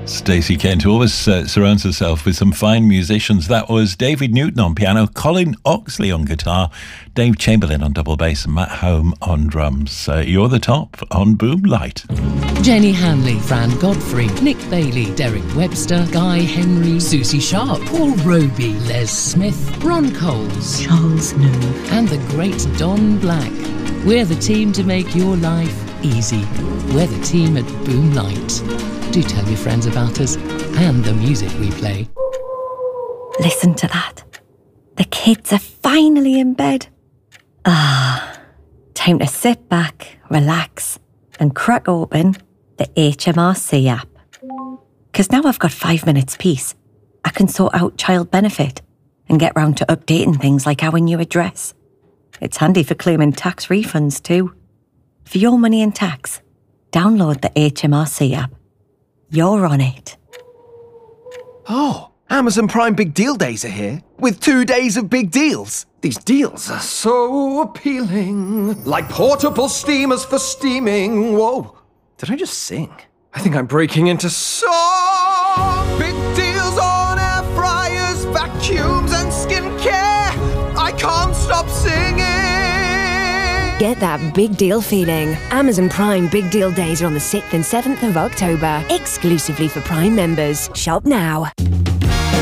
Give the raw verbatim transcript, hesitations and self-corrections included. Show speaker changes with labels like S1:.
S1: Stacey Kent always uh, surrounds herself with some fine musicians. That was David Newton on piano, Colin Oxley on guitar, Dave Chamberlain on double bass, and Matt Home on drums. Uh, you're the top on Boomlight.
S2: Jenny Hanley, Fran Godfrey, Nick Bailey, Derek Webster, Guy Henry, Susie Sharp, Paul Roby, Les Smith, Ron Coles,
S3: Charles Nove,
S2: and the great Don Black. We're the team to make your life easy. We're the team at Boomlight. Do tell your friends about us and the music we play.
S3: Listen to that. The kids are finally in bed. Ah, time to sit back, relax, and crack open the H M R C app. Because now I've got five minutes peace, I can sort out child benefit and get round to updating things like our new address. It's handy for claiming tax refunds too. For your money and tax, download the H M R C app. You're on it.
S4: Oh, Amazon Prime Big Deal Days are here, with two days of big deals. These deals are so appealing. Like portable steamers for steaming. Whoa, did I just sing? I think I'm breaking into song. Big deals on air fryers, vacuums and skincare. I can't stop singing.
S5: Get that big deal feeling. Amazon Prime Big Deal Days are on the sixth and seventh of October, exclusively for Prime members. Shop now.